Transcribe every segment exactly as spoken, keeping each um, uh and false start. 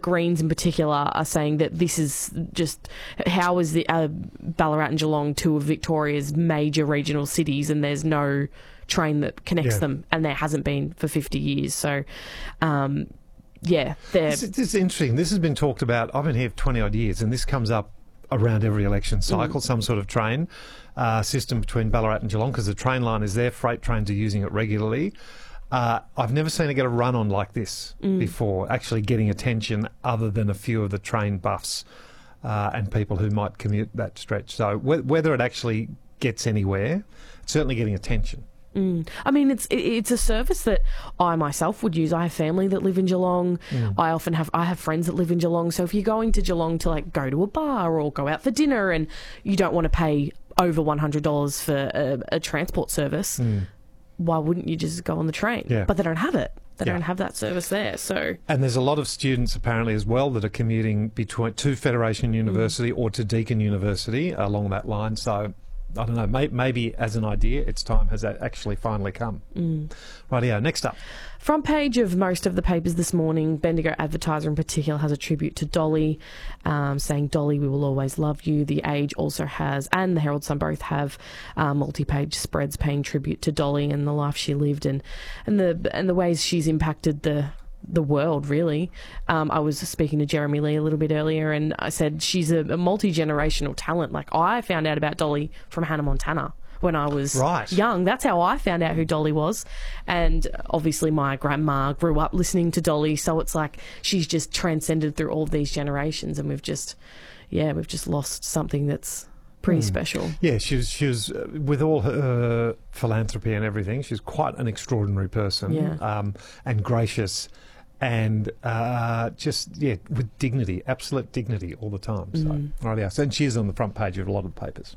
Greens in particular are saying that this is just, how is the uh, Ballarat and Geelong, two of Victoria's major regional cities, and there's no train that connects Yeah. them, and there hasn't been for fifty years. So, um, yeah, they're... This, this is interesting. This has been talked about. I've been here for twenty odd years, and this comes up around every election cycle, mm. some sort of train uh, system between Ballarat and Geelong, because the train line is there, freight trains are using it regularly. Uh, I've never seen it get a run on like this mm. before, actually getting attention other than a few of the train buffs uh, and people who might commute that stretch. So wh- whether it actually gets anywhere, it's certainly getting attention. Mm. I mean, it's it, it's a service that I myself would use. I have family that live in Geelong. Mm. I often have I have friends that live in Geelong. So if you're going to Geelong to like go to a bar or go out for dinner, and you don't want to pay over one hundred dollars for a, a transport service, mm. why wouldn't you just go on the train? Yeah. But they don't have it. They yeah. don't have that service there. So and there's a lot of students apparently as well that are commuting between to Federation University mm. or to Deakin University along that line. So I don't know, may, maybe as an idea, its time has actually finally come. Mm. Rightio, next up. Front page of most of the papers this morning, Bendigo Advertiser in particular has a tribute to Dolly, um, saying, Dolly, we will always love you. The Age also has, and the Herald Sun both have uh, multi-page spreads paying tribute to Dolly and the life she lived, and, and, the, and the ways she's impacted the the world, really. Um, I was speaking to Jeremy Lee a little bit earlier, and I said she's a, a multi-generational talent. Like, I found out about Dolly from Hannah Montana when I was right. young. That's how I found out who Dolly was. And obviously my grandma grew up listening to Dolly, so it's like she's just transcended through all of these generations, and we've just, yeah, we've just lost something that's pretty mm. special. Yeah, she was, she was uh, with all her philanthropy and everything, she's quite an extraordinary person, yeah. um, and gracious. And uh, just, yeah, with dignity, absolute dignity all the time. So, mm. right, yeah. And she is on the front page of a lot of the papers.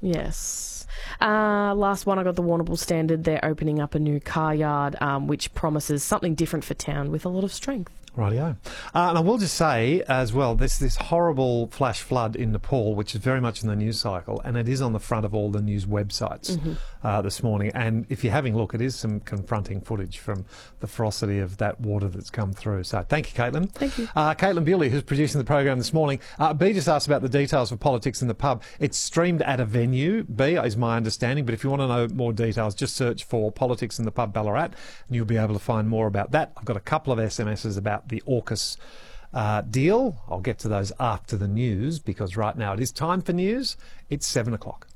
Yes. Uh, last one, I got the Warrnambool Standard. They're opening up a new car yard, um, which promises something different for town with a lot of strength. Rightio. Uh, and I will just say as well, there's this horrible flash flood in Nepal, which is very much in the news cycle, and it is on the front of all the news websites mm-hmm. uh, this morning. And if you're having a look, it is some confronting footage from the ferocity of that water that's come through. So thank you, Caitlin. Thank you. Uh, Caitlin Bewley, who's producing the program this morning. Uh, B just asked about the details of Politics in the Pub. It's streamed at a venue, B, is my understanding, but if you want to know more details, just search for Politics in the Pub Ballarat, and you'll be able to find more about that. I've got a couple of S M Ses about the AUKUS uh, deal. I'll get to those after the news, because right now it is time for news. It's seven o'clock.